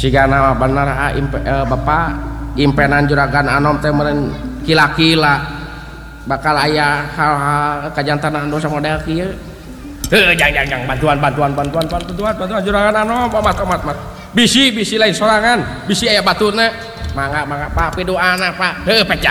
sigana bener Bapak impenan juragan Anom teh meureun kila-kila bakal aya hal-hal kajantanan dosa model kieu. Jangan bantuan juragan Anom amat. Bisi lain sorangan, bisi aya batuna. Mangga Pak pidoana Pak. Pecah